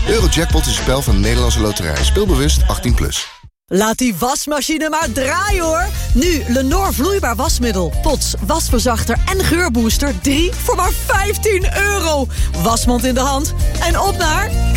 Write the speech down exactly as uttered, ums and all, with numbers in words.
Eurojackpot is een spel van de Nederlandse Loterij. Speel bewust, achttien plus. Laat die wasmachine maar draaien, hoor. Nu Lenor vloeibaar wasmiddel. Pots, wasverzachter en geurbooster. drie voor maar vijftien euro. Wasmand in de hand en op naar...